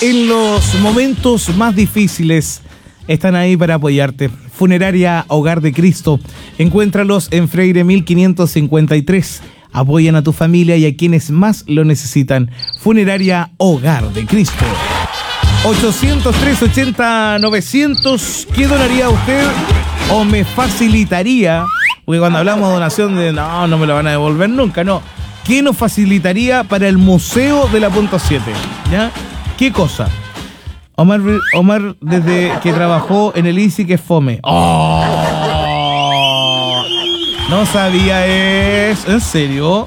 En los momentos más difíciles están ahí para apoyarte. Funeraria Hogar de Cristo. Encuéntralos en Freire 1553. Apoyan a tu familia y a quienes más lo necesitan. Funeraria Hogar de Cristo. 800-380-900. ¿Qué donaría usted o me facilitaría? Porque cuando hablamos de donación de no me lo van a devolver nunca, no. ¿Qué nos facilitaría para el Museo de la Punto 7? ¿Ya? ¿Qué cosa? Omar desde que trabajó en el ICI que es fome. ¡Oh! No sabía eso. ¿En serio?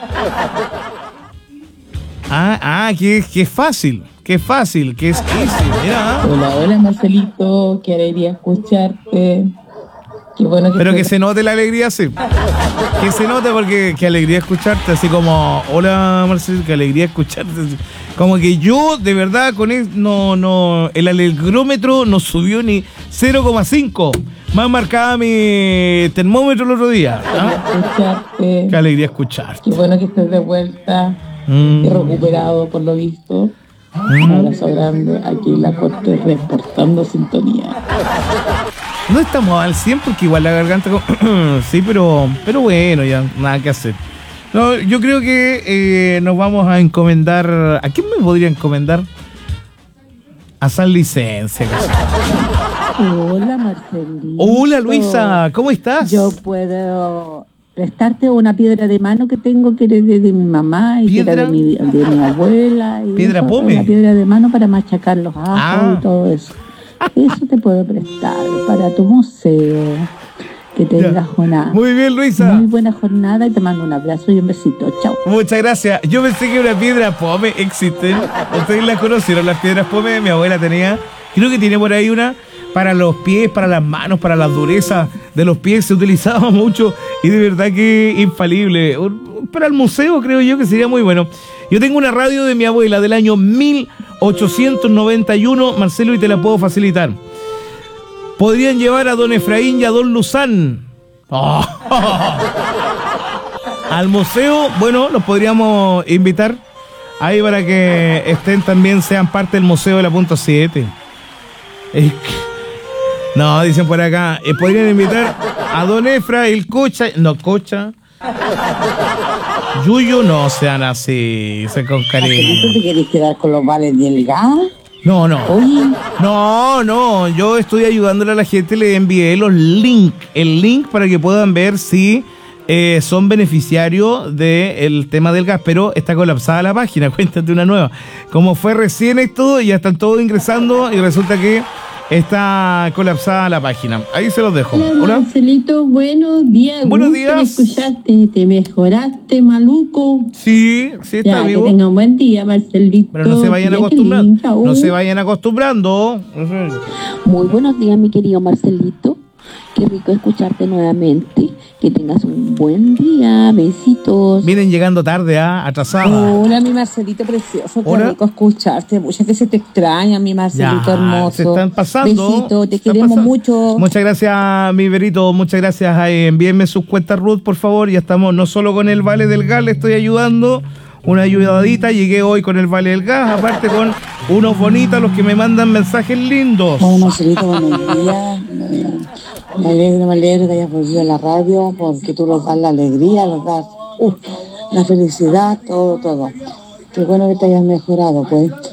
Que es fácil. Que es fácil, que es easy. Mira. Hola, Marcelito. Qué alegría escucharte. Qué bueno que pero que se note la alegría, sí. Que se note porque qué alegría escucharte. Así como, hola Marcelo, qué alegría escucharte. Como que yo, de verdad, con él, el alegrómetro no subió ni 0,5. Más marcaba mi termómetro el otro día. Escucharte. Qué alegría escucharte. Qué bueno que estés de vuelta. Recuperado, por lo visto. Un abrazo grande. Aquí en la corte reportando sintonía. No estamos al 100 porque igual la garganta... sí, pero bueno, ya nada que hacer. No, yo creo que nos vamos a encomendar... ¿A quién me podría encomendar? A San Licencia. Hola, Marcelito. Hola, Luisa. ¿Cómo estás? Yo puedo prestarte una piedra de mano que tengo que es de mi mamá y que era de mi abuela. Y ¿Piedra pome? Una piedra de mano para machacar los ajos y todo eso. Eso te puedo prestar para tu museo. Que tengas una muy bien, Luisa. Muy buena jornada y te mando un abrazo y un besito. Chao. Muchas gracias. Yo pensé que una piedra pome existen. Ustedes la conocieron, las piedras pome. Mi abuela tenía, creo que tiene por ahí una para los pies, para las manos, para las durezas de los pies. Se utilizaba mucho y de verdad que infalible. Para el museo creo yo que sería muy bueno. Yo tengo una radio de mi abuela del año 1891, Marcelo, y te la puedo facilitar. Podrían llevar a don Efraín y a don Luzán. Oh. Al museo, bueno, los podríamos invitar ahí para que estén también, sean parte del Museo de la Punto 7. No, dicen por acá, podrían invitar a don Efra, el Cocha, no, Cocha. Yuyo, no sean así, se con cariño. ¿Tú te querés quedar con los vales del gas? No. Oye. No, yo estoy ayudándole a la gente, le envié el link para que puedan ver si son beneficiarios del tema del gas, pero está colapsada la página, cuéntate una nueva. Como fue recién esto, ya están todos ingresando y resulta que está colapsada la página. Ahí se los dejo. Hola. Marcelito, buenos días. Buenos días. ¿Me escuchaste? ¿Te mejoraste, maluco? Sí, está vivo. Que tengan un buen día, Marcelito. Pero no se vayan acostumbrando. No se vayan acostumbrando. Muy buenos días, mi querido Marcelito. Qué rico escucharte nuevamente. Que tengas un buen día. Besitos. Vienen llegando tarde, atrasados. Hola, mi Marcelito precioso. Qué Hola. rico escucharte. Muchas veces te extraña, mi Marcelito Ya, hermoso. se están pasando. Besitos, te queremos mucho. Muchas gracias, mi Berito. Muchas gracias. Envíenme sus cuentas Ruth, por favor. Ya estamos no solo con el Vale del Gas, le estoy ayudando. Una ayudadita. Llegué hoy con el Vale del Gas. Aparte con unos bonitos, los que me mandan mensajes lindos. Hola, Marcelito, buenos días. Me alegro que hayas volvido a la radio porque tú nos das la alegría, nos das la felicidad, todo. Qué bueno que te hayas mejorado, pues.